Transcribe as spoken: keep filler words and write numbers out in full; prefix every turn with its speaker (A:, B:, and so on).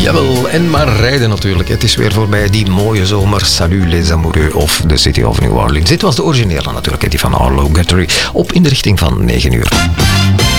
A: Jawel, en maar rijden natuurlijk. Het is weer voorbij die mooie zomer. Salut les amoureux of The City of New Orleans. Dit was de originele natuurlijk, die van Arlo Guthrie. Op in de richting van negen uur.